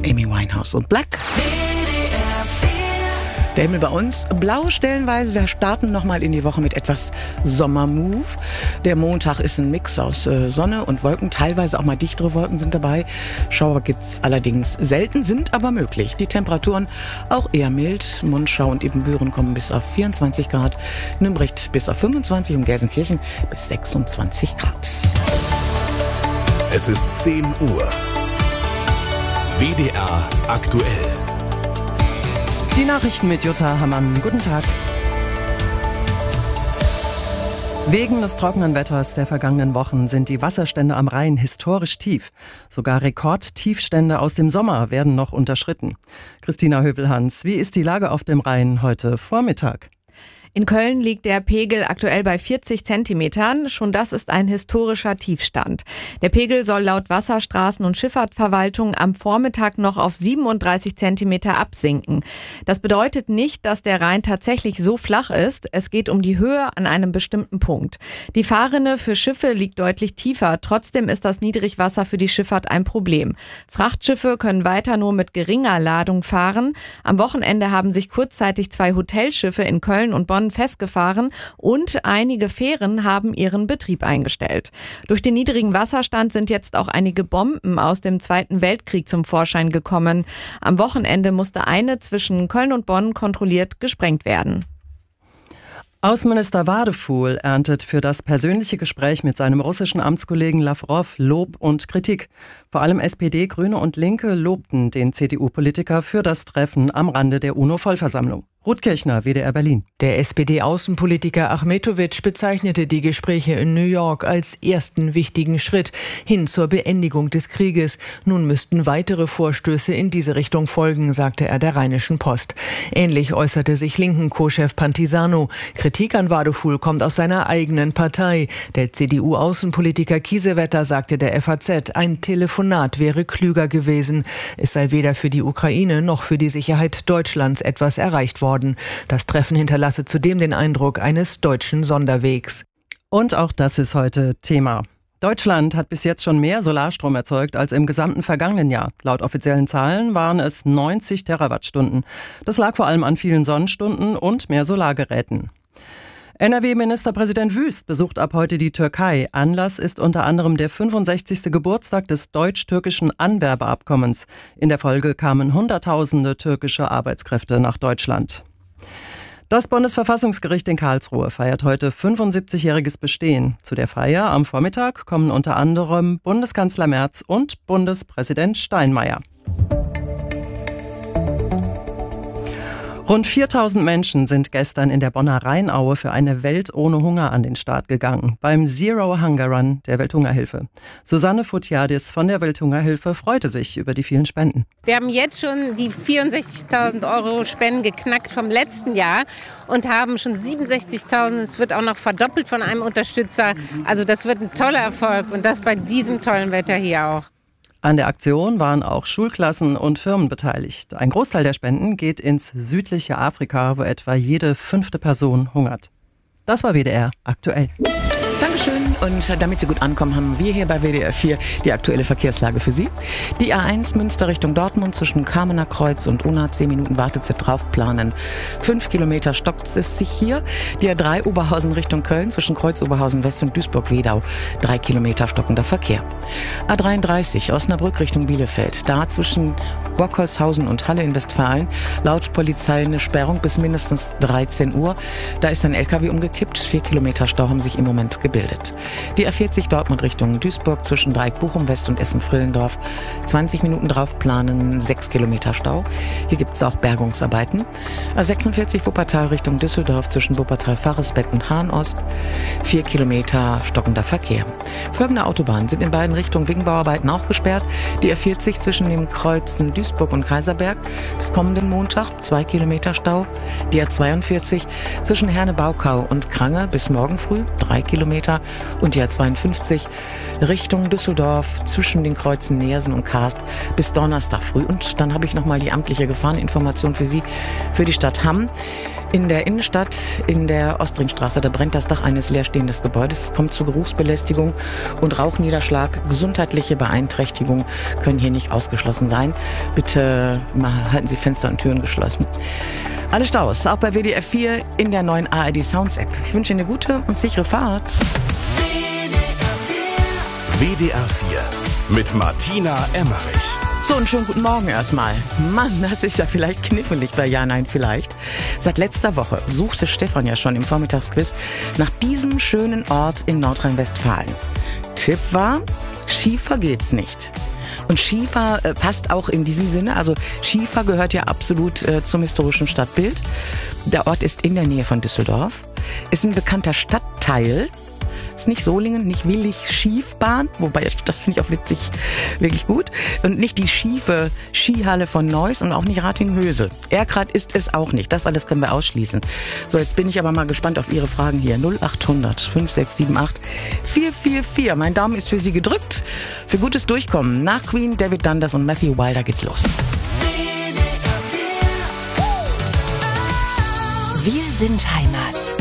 Amy Winehouse und Black. Der Himmel bei uns blau stellenweise. Wir starten nochmal in die Woche mit etwas Sommermove. Der Montag ist ein Mix aus Sonne und Wolken. Teilweise auch mal dichtere Wolken sind dabei. Schauer gibt's allerdings selten, sind aber möglich. Die Temperaturen auch eher mild. Monschau und Ibbenbüren kommen bis auf 24 Grad. Nürnberg bis auf 25 und Gelsenkirchen bis 26 Grad. Es ist 10 Uhr. WDR aktuell. Die Nachrichten mit Jutta Hammann. Guten Tag. Wegen des trockenen Wetters der vergangenen Wochen sind die Wasserstände am Rhein historisch tief. Sogar Rekordtiefstände aus dem Sommer werden noch unterschritten. Christina Hövelhans, wie ist die Lage auf dem Rhein heute Vormittag? In Köln liegt der Pegel aktuell bei 40 Zentimetern. Schon das ist ein historischer Tiefstand. Der Pegel soll laut Wasserstraßen- und Schifffahrtsverwaltung am Vormittag noch auf 37 Zentimeter absinken. Das bedeutet nicht, dass der Rhein tatsächlich so flach ist. Es geht um die Höhe an einem bestimmten Punkt. Die Fahrrinne für Schiffe liegt deutlich tiefer. Trotzdem ist das Niedrigwasser für die Schifffahrt ein Problem. Frachtschiffe können weiter nur mit geringer Ladung fahren. Am Wochenende haben sich kurzzeitig 2 Hotelschiffe in Köln und Bonn festgefahren und einige Fähren haben ihren Betrieb eingestellt. Durch den niedrigen Wasserstand sind jetzt auch einige Bomben aus dem Zweiten Weltkrieg zum Vorschein gekommen. Am Wochenende musste eine zwischen Köln und Bonn kontrolliert gesprengt werden. Außenminister Wadefuhl erntet für das persönliche Gespräch mit seinem russischen Amtskollegen Lawrow Lob und Kritik. Vor allem SPD, Grüne und Linke lobten den CDU-Politiker für das Treffen am Rande der UNO-Vollversammlung. Ruth Kirchner, WDR Berlin. Der SPD-Außenpolitiker Achmetovic bezeichnete die Gespräche in New York als ersten wichtigen Schritt hin zur Beendigung des Krieges. Nun müssten weitere Vorstöße in diese Richtung folgen, sagte er der Rheinischen Post. Ähnlich äußerte sich Linken-Co-Chef Pantisano. Kritik an Wadefuhl kommt aus seiner eigenen Partei. Der CDU-Außenpolitiker Kiesewetter sagte der FAZ, ein Telefonat wäre klüger gewesen. Es sei weder für die Ukraine noch für die Sicherheit Deutschlands etwas erreicht worden. Das Treffen hinterlasse zudem den Eindruck eines deutschen Sonderwegs. Und auch das ist heute Thema. Deutschland hat bis jetzt schon mehr Solarstrom erzeugt als im gesamten vergangenen Jahr. Laut offiziellen Zahlen waren es 90 Terawattstunden. Das lag vor allem an vielen Sonnenstunden und mehr Solargeräten. NRW-Ministerpräsident Wüst besucht ab heute die Türkei. Anlass ist unter anderem der 65. Geburtstag des deutsch-türkischen Anwerbeabkommens. In der Folge kamen Hunderttausende türkische Arbeitskräfte nach Deutschland. Das Bundesverfassungsgericht in Karlsruhe feiert heute 75-jähriges Bestehen. Zu der Feier am Vormittag kommen unter anderem Bundeskanzler Merz und Bundespräsident Steinmeier. Rund 4.000 Menschen sind gestern in der Bonner Rheinaue für eine Welt ohne Hunger an den Start gegangen, beim Zero Hunger Run der Welthungerhilfe. Susanne Futjadis von der Welthungerhilfe freute sich über die vielen Spenden. Wir haben jetzt schon die 64.000 Euro Spenden geknackt vom letzten Jahr und haben schon 67.000. Es wird auch noch verdoppelt von einem Unterstützer. Also das wird ein toller Erfolg und das bei diesem tollen Wetter hier auch. An der Aktion waren auch Schulklassen und Firmen beteiligt. Ein Großteil der Spenden geht ins südliche Afrika, wo etwa jede 5. Person hungert. Das war WDR aktuell. Dankeschön. Und damit Sie gut ankommen, haben wir hier bei WDR 4 die aktuelle Verkehrslage für Sie. Die A1 Münster Richtung Dortmund zwischen Kamener Kreuz und Unna 10 Minuten Wartezeit drauf planen. 5 Kilometer stockt es sich hier. Die A3 Oberhausen Richtung Köln zwischen Kreuz Oberhausen West und Duisburg-Wedau. 3 Kilometer stockender Verkehr. A33 Osnabrück Richtung Bielefeld. Da zwischen Bockholzhausen und Halle in Westfalen laut Polizei eine Sperrung bis mindestens 13 Uhr. Da ist ein LKW umgekippt. 4 Kilometer Stau haben sich im Moment gebildet. Die A40 Dortmund Richtung Duisburg zwischen Dreieck Bochum West und Essen-Frillendorf. 20 Minuten drauf planen, 6 Kilometer Stau. Hier gibt es auch Bergungsarbeiten. A46 Wuppertal Richtung Düsseldorf zwischen Wuppertal-Faresbeck und Hahn-Ost. 4 Kilometer stockender Verkehr. Folgende Autobahnen sind in beiden Richtungen wegen Bauarbeiten auch gesperrt. Die A40 zwischen den Kreuzen Duisburg und Kaiserberg bis kommenden Montag 2 Kilometer Stau. Die A42 zwischen Herne-Baukau und Krange bis morgen früh 3 Kilometer. Und die A52 Richtung Düsseldorf zwischen den Kreuzen Neersen und Karst bis Donnerstag früh. Und dann habe ich nochmal die amtliche Gefahreninformation für Sie, für die Stadt Hamm. In der Innenstadt, in der Ostringstraße, da brennt das Dach eines leerstehenden Gebäudes. Es kommt zu Geruchsbelästigung und Rauchniederschlag. Gesundheitliche Beeinträchtigungen können hier nicht ausgeschlossen sein. Bitte halten Sie Fenster und Türen geschlossen. Alle Staus, auch bei WDR 4 in der neuen ARD Sounds App. Ich wünsche Ihnen eine gute und sichere Fahrt. WDR 4 mit Martina Emmerich. So, einen schönen guten Morgen erstmal. Mann, das ist ja vielleicht knifflig bei Ja, Nein, Vielleicht. Seit letzter Woche suchte Stefan ja schon im Vormittagsquiz nach diesem schönen Ort in Nordrhein-Westfalen. Tipp war, Schiefer geht's nicht. Und Schiefer passt auch in diesem Sinne. Also Schiefer gehört ja absolut zum historischen Stadtbild. Der Ort ist in der Nähe von Düsseldorf. Ist ein bekannter Stadtteil. Ist nicht Solingen, nicht Willig-Schiefbahn, wobei das finde ich auch witzig, wirklich gut. Und nicht die schiefe Skihalle von Neuss und auch nicht Rating-Hösel. Erkrath ist es auch nicht, das alles können wir ausschließen. So, jetzt bin ich aber mal gespannt auf Ihre Fragen hier. 0800 5678 444. Mein Daumen ist für Sie gedrückt. Für gutes Durchkommen. Nach Queen, David Dundas und Matthew Wilder geht's los. Wir sind Heimat.